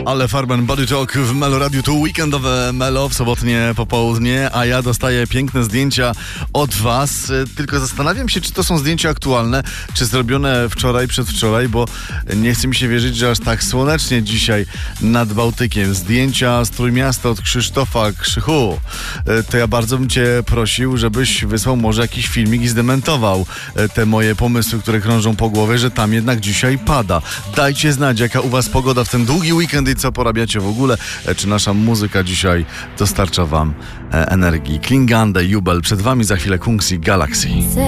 Ale Farben Body Talk w Melo Radio to weekendowe Melo w sobotnie popołudnie, a ja dostaję piękne zdjęcia od was. Tylko zastanawiam się, czy to są zdjęcia aktualne, czy zrobione wczoraj, przedwczoraj, bo nie chce mi się wierzyć, że aż tak słonecznie dzisiaj nad Bałtykiem. Zdjęcia z Trójmiasta od Krzysztofa Krzychu. To ja bardzo bym cię prosił, żebyś wysłał może jakiś filmik i zdementował te moje pomysły, które krążą po głowie, że tam jednak dzisiaj pada. Dajcie znać, jaka u was pogoda w ten długi weekend i co porabiacie w ogóle. Czy nasza muzyka dzisiaj dostarcza wam energii. Klingande, Jubel. Przed wami za chwilę Kungs i Galaxy.